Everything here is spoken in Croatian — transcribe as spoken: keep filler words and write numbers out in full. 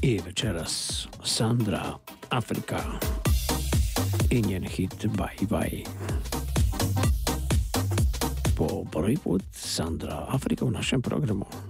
I večeras Sandra Afrika i njen hit Bye Bye. Po prvi put Sandra Afrika u našem programu.